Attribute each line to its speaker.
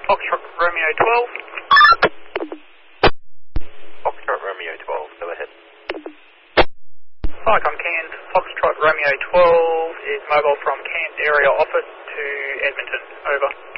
Speaker 1: Foxtrot Romeo 12.
Speaker 2: Foxtrot Romeo 12, go ahead.
Speaker 1: Hi, I'm Cairns. Foxtrot Romeo 12 is mobile from Cairns area office to Edmonton. Over.